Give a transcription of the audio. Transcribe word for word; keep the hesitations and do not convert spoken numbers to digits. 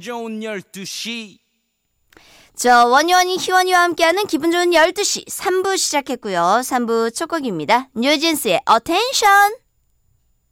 좋은 열두 시. 저 원희원이 희원이와 함께하는 기분 좋은 열두 시 삼 부 시작했고요. 삼 부 첫 곡입니다. 뉴진스의 Attention.